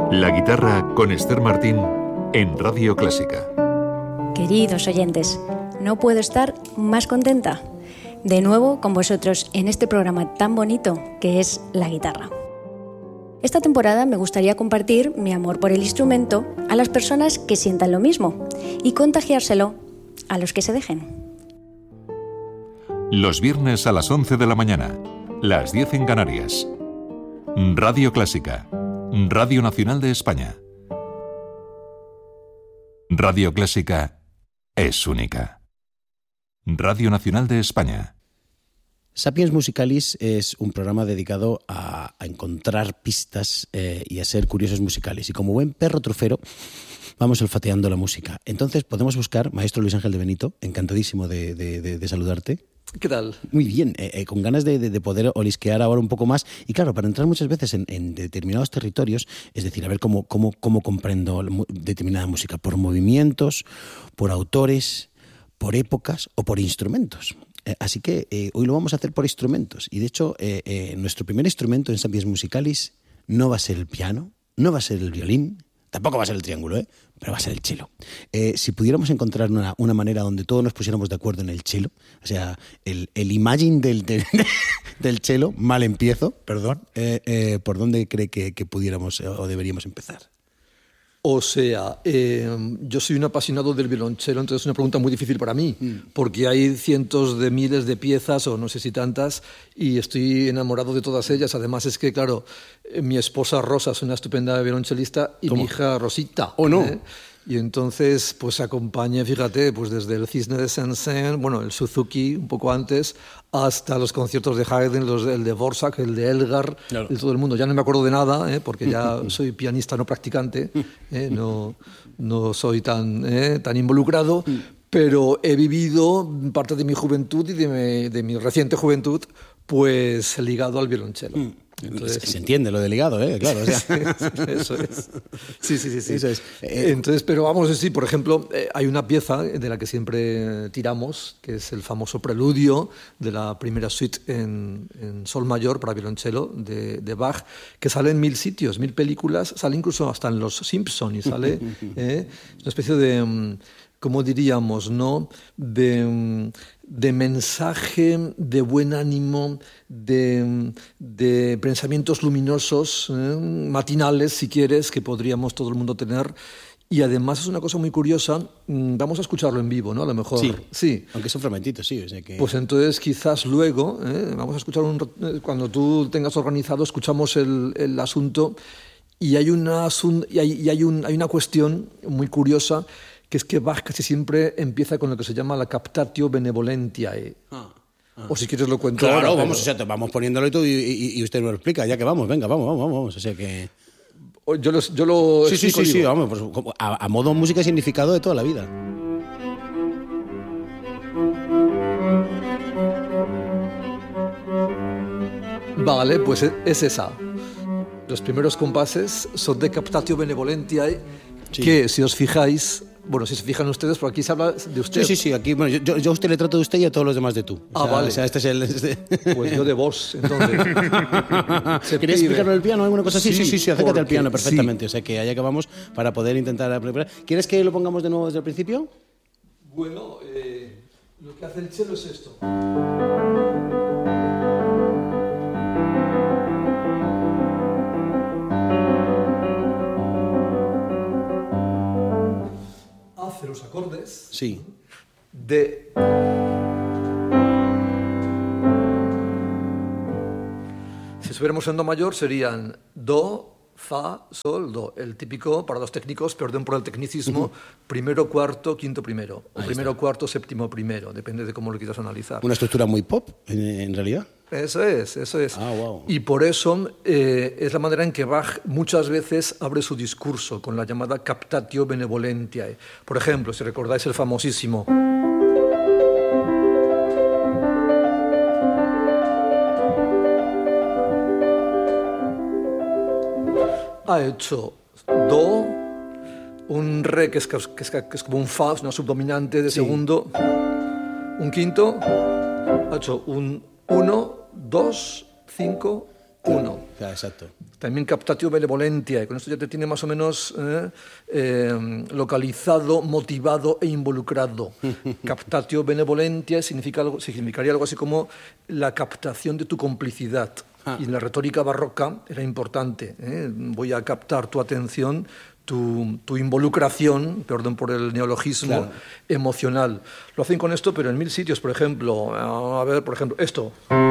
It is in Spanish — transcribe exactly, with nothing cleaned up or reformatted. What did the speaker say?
La guitarra con Esther Martín en Radio Clásica. Queridos oyentes, no puedo estar más contenta de nuevo con vosotros en este programa tan bonito que es la guitarra. Esta temporada me gustaría compartir mi amor por el instrumento a las personas que sientan lo mismo y contagiárselo a los que se dejen. Los viernes a las once de la mañana, las diez en Canarias. Radio Clásica, Radio Nacional de España. Radio Clásica es única. Radio Nacional de España. Sapiens Musicalis es un programa dedicado a, a encontrar pistas eh, y a ser curiosos musicales. Y como buen perro trufero, vamos olfateando la música. Entonces podemos buscar, maestro Luis Ángel de Benito, encantadísimo de, de, de, de saludarte. ¿Qué tal? Muy bien, eh, eh, con ganas de, de, de poder olisquear ahora un poco más. Y claro, para entrar muchas veces en, en determinados territorios, es decir, a ver cómo, cómo, cómo comprendo determinada música, por movimientos, por autores, por épocas o por instrumentos. Eh, así que eh, hoy lo vamos a hacer por instrumentos. Y de hecho, eh, eh, nuestro primer instrumento en Sapiens Musicalis no va a ser el piano, no va a ser el violín, tampoco va a ser el triángulo, ¿eh? Pero va a ser el cello. Eh, si pudiéramos encontrar una, una manera donde todos nos pusiéramos de acuerdo en el cello, o sea, el, el imagine del, del, del cello, mal empiezo, perdón, eh, eh, ¿por dónde cree que, que pudiéramos o deberíamos empezar? O sea, eh, yo soy un apasionado del violonchelo, entonces es una pregunta muy difícil para mí, mm. porque hay cientos de miles de piezas, o no sé si tantas, y estoy enamorado de todas ellas. Además es que, claro, eh, mi esposa Rosa es una estupenda violonchelista y ¿Cómo? Mi hija Rosita. ¿O no? ¿eh? Y entonces, pues acompaña, fíjate, pues desde el Cisne de Saint-Saëns, bueno, el Suzuki, un poco antes, hasta los conciertos de Haydn, los, el de Dvořák, el de Elgar, claro. de todo el mundo. Ya no me acuerdo de nada, ¿eh? porque ya soy pianista no practicante, ¿eh? no, no soy tan, ¿eh? tan involucrado, pero he vivido parte de mi juventud y de mi, de mi reciente juventud, pues ligado al violonchelo. Mm. Entonces, se entiende lo de ligado, ¿eh? Claro. O sea. Eso es. Sí, sí, sí. sí. Eso es. Eh, Entonces, pero vamos a decir, por ejemplo, eh, hay una pieza de la que siempre tiramos, que es el famoso preludio de la primera suite en, en sol mayor para violonchelo de, de Bach, que sale en mil sitios, mil películas, sale incluso hasta en Los Simpson y sale eh, una especie de, ¿cómo diríamos, no? De... de mensaje, de buen ánimo, de, de pensamientos luminosos, eh, matinales, si quieres, que podríamos todo el mundo tener. Y además es una cosa muy curiosa, vamos a escucharlo en vivo, ¿no? A lo mejor. Sí, sí. Aunque son fragmentitos, sí. O sea que... Pues entonces quizás luego, eh, vamos a escuchar, un, cuando tú tengas organizado, escuchamos el, el asunto y hay una, y hay, y hay, un, hay una cuestión muy curiosa, que es que Bach casi siempre empieza con lo que se llama la captatio benevolentiae. Ah, ah. O si quieres lo cuento. Claro, ahora, vamos, pero... o sea, vamos poniéndolo y, tú, y, y, y usted me lo explica, ya que vamos, venga, vamos, vamos, vamos. O sea que... Yo lo, yo lo Sí, sí, sí, digo. sí, vamos, pues, a, a modo música y significado de toda la vida. Vale, pues es esa. Los primeros compases son de captatio benevolentiae, sí. que si os fijáis, bueno, si se fijan ustedes, por aquí se habla de usted. Sí, sí, sí, aquí, bueno, yo, yo a usted le trato de usted y a todos los demás de tú. Ah, o sea, vale. O sea, este es el... Este... Pues yo de vos, entonces. ¿Querías explicarlo del piano o alguna cosa así? Sí, sí, sí, sí acércate porque, al piano perfectamente. Sí. O sea, que allá que vamos para poder intentar preparar. ¿Quieres que lo pongamos de nuevo desde el principio? Bueno, eh, lo que hace el cello es esto. Hace los acordes sí. de... Si estuviéramos en do mayor serían do, fa, sol, do. El típico, para los técnicos, perdón por el tecnicismo, uh-huh. primero, cuarto, quinto, primero. O Ahí primero, está. cuarto, séptimo, primero. Depende de cómo lo quieras analizar. Una estructura muy pop, en, en realidad. Eso es, eso es. Ah, wow. Y por eso eh, es la manera en que Bach muchas veces abre su discurso con la llamada captatio benevolentiae. Por ejemplo, si recordáis el famosísimo... Ha hecho do, un re que es, que es, que es como un fa, una subdominante de sí. segundo, un quinto, ha hecho un uno, dos, cinco, uno. Claro, exacto. También captatio benevolentia, y con esto ya te tiene más o menos eh, eh, localizado, motivado e involucrado. Captatio benevolentia significa algo, significaría algo así como la captación de tu complicidad. Ah. Y en la retórica barroca era importante. ¿eh? Voy a captar tu atención, tu, tu involucración, perdón por el neologismo, claro. emocional. Lo hacen con esto, pero en mil sitios, por ejemplo. A ver, por ejemplo, esto.